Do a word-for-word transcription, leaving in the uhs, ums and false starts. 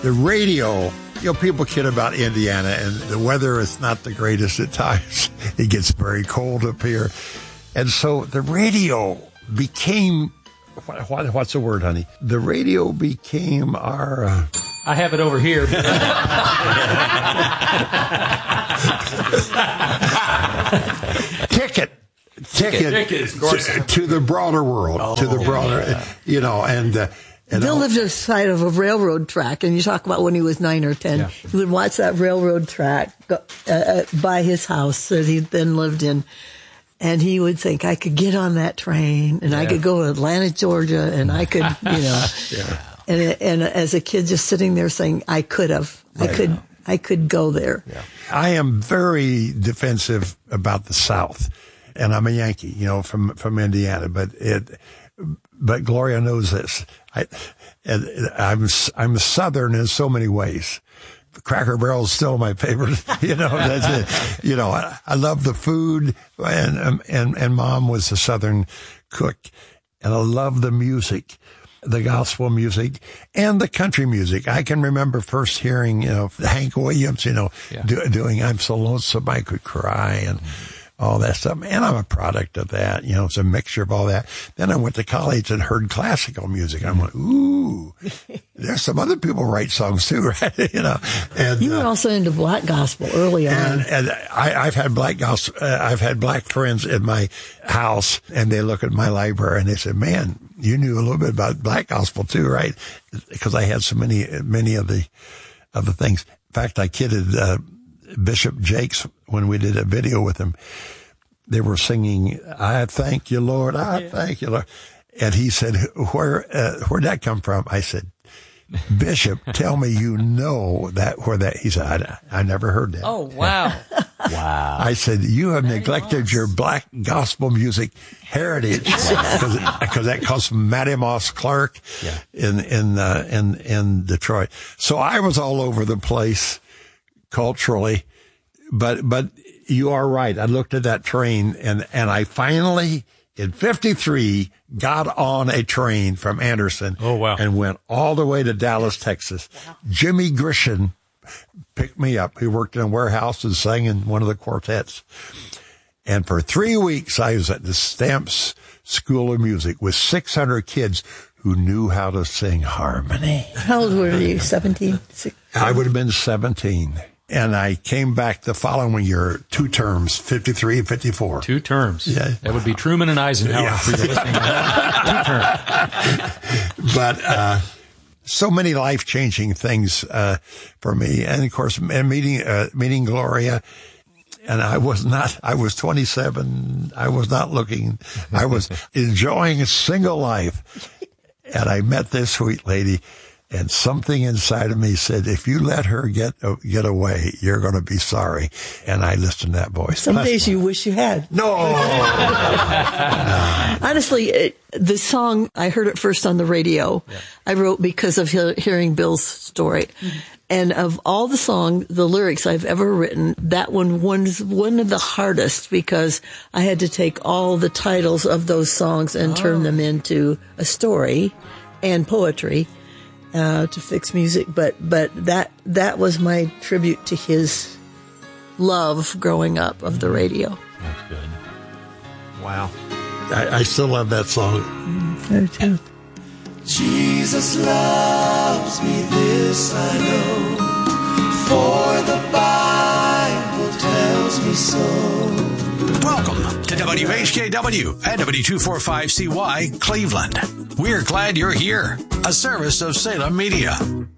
The radio, you know, people kid about Indiana, and the weather is not the greatest at times. It gets very cold up here. And so the radio became, what, what, what's the word, honey? The radio became our... Uh, I have it over here. Ticket. Ticket, Ticket to, to the broader world, oh, to the broader, yeah. you know, and... Uh, And Bill all, lived on the side of a railroad track, and you talk about when he was nine or ten. Yeah. He would watch that railroad track go, uh, by his house that he then lived in, and he would think, I could get on that train, and yeah. I could go to Atlanta, Georgia, and I could, you know. yeah. And and as a kid, just sitting there saying, I could have, right. I could, yeah. I could go there. Yeah. I am very defensive about the South, and I'm a Yankee, you know, from from Indiana, but it. But Gloria knows this. I, and I'm I'm Southern in so many ways. Cracker Barrel is still my favorite. You know, that's it. You know, I, I love the food, and and and Mom was a Southern cook, and I love the music, the gospel music, and the country music. I can remember first hearing, you know, Hank Williams, you know, yeah. do, doing "I'm So Lonesome I Could Cry" and. Mm-hmm. all that stuff. And I'm a product of that. You know, it's a mixture of all that. Then I went to college and heard classical music. I went, ooh, there's some other people write songs too, right? you know, and you were uh, also into black gospel early on. And, and I, I've had black gospel, uh, I've had black friends in my house, and they look at my library and they say, man, you knew a little bit about black gospel too, right? Because I had so many, many of the, of the things. In fact, I kidded, uh, Bishop Jakes, when we did a video with him, they were singing, I thank you, Lord, I yeah. thank you, Lord. And he said, where, uh, where'd that come from? I said, Bishop, tell me you know that, where that, he said, I, I never heard that. Oh, wow. wow. I said, you have Very neglected nice. your black gospel music heritage. Because that comes from Mattie Moss Clark yeah. in, in, uh, in, in Detroit. So I was all over the place. Culturally, but but you are right. I looked at that train, and and I finally in fifty-three got on a train from Anderson. Oh wow! And went all the way to Dallas, Texas. Wow. Jimmy Grisham picked me up. He worked in a warehouse and sang in one of the quartets. And for three weeks, I was at the Stamps School of Music with six hundred kids who knew how to sing harmony. How old were you? Seventeen. I would have been seventeen. And I came back the following year, two terms, fifty-three and fifty-four. Two terms. Yeah. That would be Truman and Eisenhower. Yeah. For you listening. Two terms. But uh, so many life-changing things uh, for me. And, of course, meeting uh, meeting Gloria. And I was not, I was twenty-seven. I was not looking, I was enjoying a single life. And I met this sweet lady. And something inside of me said, if you let her get uh, get away, you're going to be sorry. And I listened to that voice. Some That's days my... you wish you had. No. no. Honestly, it, the song, I heard it first on the radio. Yeah. I wrote because of he- hearing Bill's story. Mm-hmm. And of all the songs, the lyrics I've ever written, that one was one of the hardest because I had to take all the titles of those songs and oh. turn them into a story and poetry. Uh, to fix music, but but that that was my tribute to his love growing up of the radio. That's good. Wow. I, I still love that song. Me too. Jesus loves me, this I know, for the Bible tells me so. Welcome to W H K W and W two forty-five C Y Cleveland. We're glad you're here. A service of Salem Media.